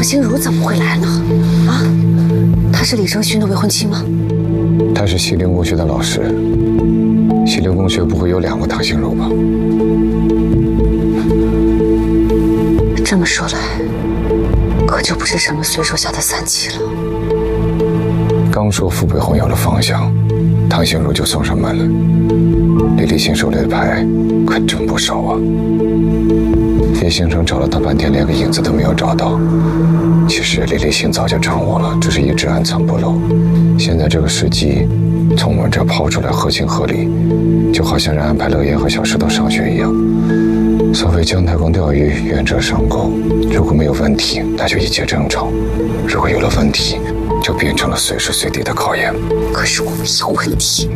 心如怎么会来呢？啊，她是李承勋的未婚妻吗？ 他是西陵公学的老师，西陵公学不会有2个唐心如吧？ 这么说来，可就不是什么随手下的散棋了。 刚说傅北红有了方向，唐心如就送上门了。李立新手里的牌可真不少啊！叶星辰找了他半天，连个影子都没有找到。其实李立新早就掌握了，只是一直暗藏不露。现在这个时机，从我们这抛出来合情合理，就好像是安排乐言和小石头上学一样。所谓姜太公钓鱼，愿者上钩。如果没有问题，那就一切正常；如果有了问题，就变成了随时随地的考验。 可是我们有问题。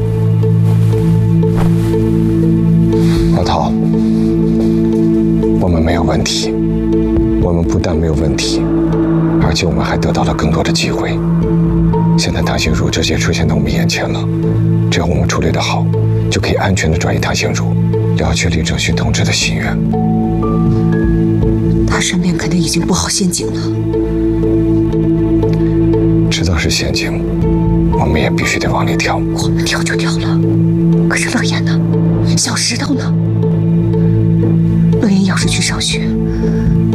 老陶，我们没有问题。我们不但没有问题，而且我们还得到了更多的机会。现在唐心如直接出现在我们眼前了，只要我们处理得好，就可以安全地转移唐心如，了却李承勋同志的心愿。 他身边肯定已经布好陷阱了。 知道是陷阱，我们也必须得往里跳。 我们跳就跳了，可是乐言呢？小石头呢？乐言要是去上学，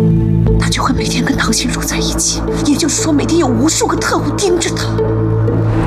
他就会每天跟唐心如在一起，也就是说每天有无数个特务盯着他。